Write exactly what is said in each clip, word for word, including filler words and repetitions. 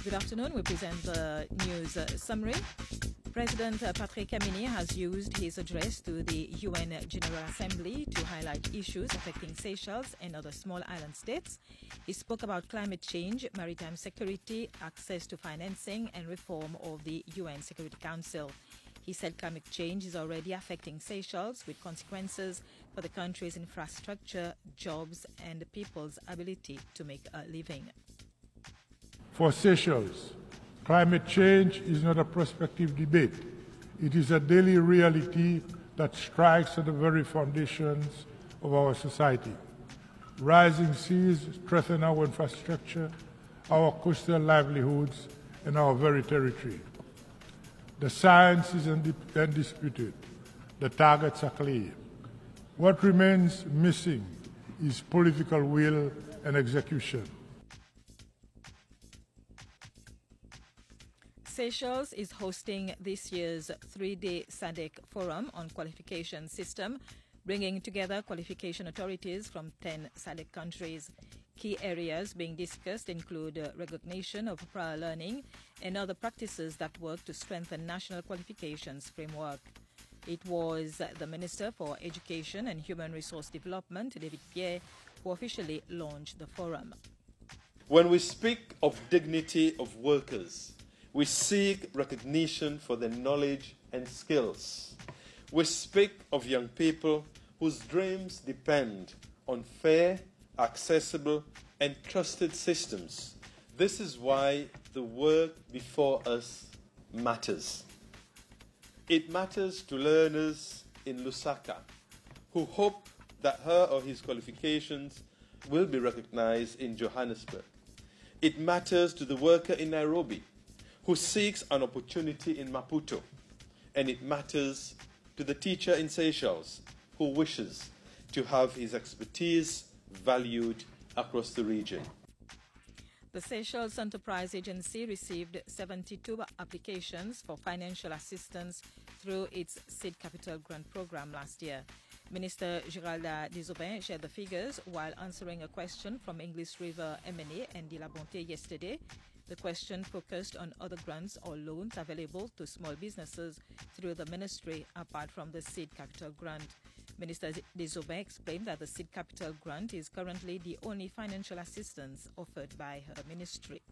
Good afternoon. We present the news uh, summary. President uh, Patrick Kamini has used his address to the U N General Assembly to highlight issues affecting Seychelles and other small island states. He spoke about climate change, maritime security, access to financing, and reform of the U N Security Council. He said climate change is already affecting Seychelles with consequences for the country's infrastructure, jobs, and the people's ability to make a living. For Seychelles, climate change is not a prospective debate. It is a daily reality that strikes at the very foundations of our society. Rising seas threaten our infrastructure, our coastal livelihoods, and our very territory. The science is undisputed. The targets are clear. What remains missing is political will and execution. Seychelles is hosting this year's three-day S A D C Forum on Qualification System, bringing together qualification authorities from ten S A D C countries. Key areas being discussed include uh, recognition of prior learning and other practices that work to strengthen national qualifications framework. It was uh, the Minister for Education and Human Resource Development, David Pierre, who officially launched the forum. When we speak of dignity of workers, we seek recognition for their knowledge and skills. We speak of young people whose dreams depend on fair, accessible, and trusted systems. This is why the work before us matters. It matters to learners in Lusaka who hope that her or his qualifications will be recognized in Johannesburg. It matters to the worker in Nairobi who seeks an opportunity in Maputo. And it matters to the teacher in Seychelles who wishes to have his expertise valued across the region. The Seychelles Enterprise Agency received seventy-two applications for financial assistance through its Seed Capital Grant Program last year. Minister Giralda Desaubin shared the figures while answering a question from English River M and A and De La Bonté yesterday. The question focused on other grants or loans available to small businesses through the ministry apart from the Seed Capital Grant. Minister Desaubin explained that the Seed Capital Grant is currently the only financial assistance offered by her ministry.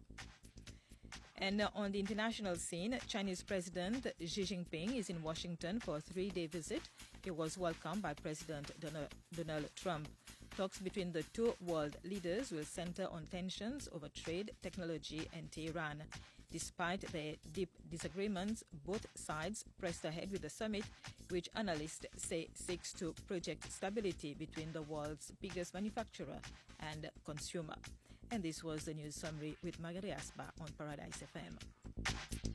And on the international scene, Chinese President Xi Jinping is in Washington for a three-day visit. He was welcomed by President Donald Trump. Talks between the two world leaders will center on tensions over trade, technology, and Tehran. Despite their deep disagreements, both sides pressed ahead with the summit, which analysts say seeks to project stability between the world's biggest manufacturer and consumer. And this was the news summary with Margaret Aspa on Paradise F M.